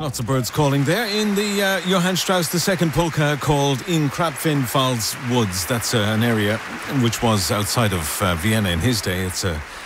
Lots of birds calling there in the Johann Strauss II polka called In Krapfin Falls Woods. That's an area which was outside of Vienna in his day. It's a